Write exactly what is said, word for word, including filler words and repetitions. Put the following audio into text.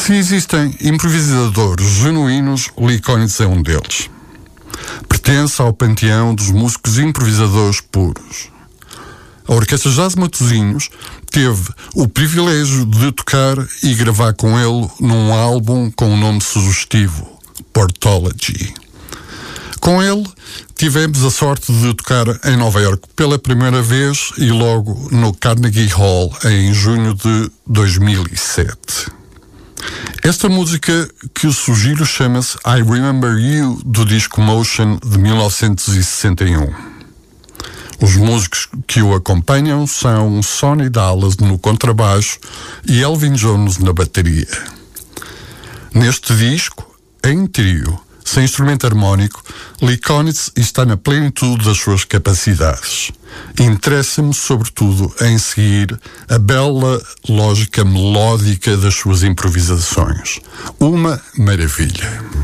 Se existem improvisadores genuínos, Liconius é um deles. Pertence ao panteão dos músicos improvisadores puros. A Orquestra Jazz Matosinhos teve o privilégio de tocar e gravar com ele num álbum com um nome sugestivo, Portology. Com ele, tivemos a sorte de tocar em Nova Iorque pela primeira vez e logo no Carnegie Hall em junho de dois mil e sete. Esta música que sugiro chama-se I Remember You, do disco Motion de mil novecentos e sessenta e um. Os músicos que o acompanham são Sonny Dallas no contrabaixo e Elvin Jones na bateria. Neste disco, em trio, sem instrumento harmónico, Liconius está na plenitude das suas capacidades. Interessa-me, sobretudo, em seguir a bela lógica melódica das suas improvisações. Uma maravilha.